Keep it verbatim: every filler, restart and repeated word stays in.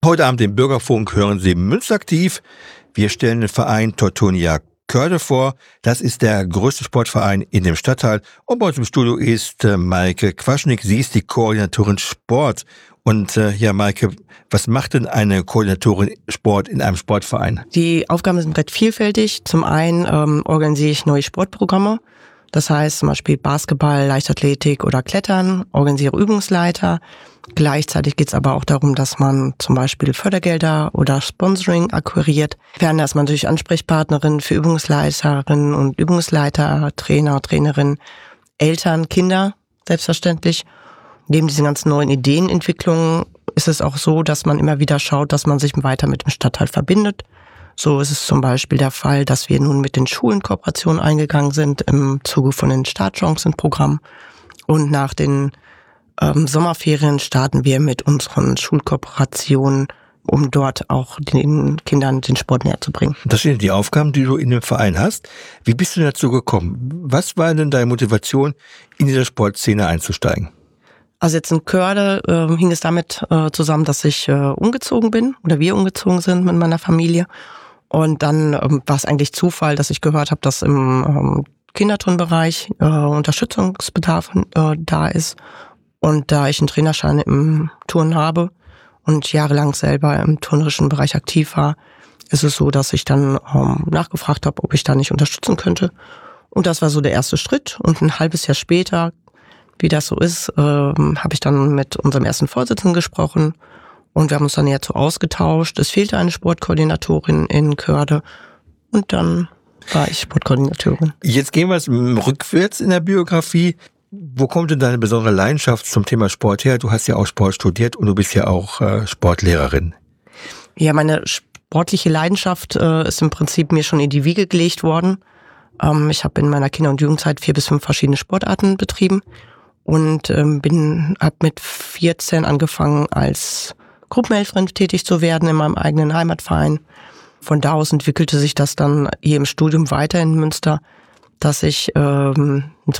Heute Abend im Bürgerfunk hören Sie Münsteraktiv. Wir stellen den Verein Teutonia Körde vor. Das ist der größte Sportverein in dem Stadtteil. Und bei uns im Studio ist äh, Maike Quaschnik. Sie ist die Koordinatorin Sport. Und äh, ja, Maike, was macht denn eine Koordinatorin Sport in einem Sportverein? Die Aufgaben sind recht vielfältig. Zum einen ähm, organisiere ich neue Sportprogramme. Das heißt zum Beispiel Basketball, Leichtathletik oder Klettern, organisiere Übungsleiter. Gleichzeitig geht es aber auch darum, dass man zum Beispiel Fördergelder oder Sponsoring akquiriert. Ferner ist man natürlich Ansprechpartnerin für Übungsleiterinnen und Übungsleiter, Trainer, Trainerinnen, Eltern, Kinder, selbstverständlich. Neben diesen ganzen neuen Ideenentwicklungen ist es auch so, dass man immer wieder schaut, dass man sich weiter mit dem Stadtteil verbindet. So ist es zum Beispiel der Fall, dass wir nun mit den Schulen Kooperationen eingegangen sind im Zuge von den Startchancen-Programm. Und nach den ähm, Sommerferien starten wir mit unseren Schulkooperationen, um dort auch den Kindern den Sport näher zu bringen. Das sind die Aufgaben, die du in dem Verein hast. Wie bist du dazu gekommen? Was war denn deine Motivation, in diese Sportszene einzusteigen? Also jetzt in Körde äh, hing es damit äh, zusammen, dass ich äh, umgezogen bin oder wir umgezogen sind mit meiner Familie. Und dann ähm, war es eigentlich Zufall, dass ich gehört habe, dass im ähm, Kinderturnbereich äh, Unterstützungsbedarf äh, da ist. Und da ich einen Trainerschein im Turnen habe und jahrelang selber im turnerischen Bereich aktiv war, ist es so, dass ich dann ähm, nachgefragt habe, ob ich da nicht unterstützen könnte. Und das war so der erste Schritt. Und ein halbes Jahr später, wie das so ist, äh, habe ich dann mit unserem ersten Vorsitzenden gesprochen. Und wir haben uns dann dazu ausgetauscht. Es fehlte eine Sportkoordinatorin in Körde. Und dann war ich Sportkoordinatorin. Jetzt gehen wir es rückwärts in der Biografie. Wo kommt denn deine besondere Leidenschaft zum Thema Sport her? Du hast ja auch Sport studiert und du bist ja auch äh, Sportlehrerin. Ja, meine sportliche Leidenschaft äh, ist im Prinzip mir schon in die Wiege gelegt worden. Ähm, ich habe in meiner Kinder- und Jugendzeit vier bis fünf verschiedene Sportarten betrieben. Und ähm, bin habe mit vierzehn angefangen, als Gruppenhelferin tätig zu werden in meinem eigenen Heimatverein. Von da aus entwickelte sich das dann hier im Studium weiter in Münster, dass ich ähm,